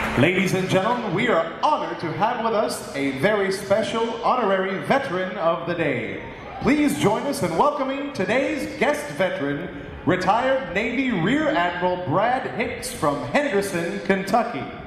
Ladies and gentlemen, we are honored to have with us a very special honorary veteran of the day. Please join us in welcoming today's guest veteran, retired Navy Rear Admiral Brad Hicks from Henderson, Kentucky.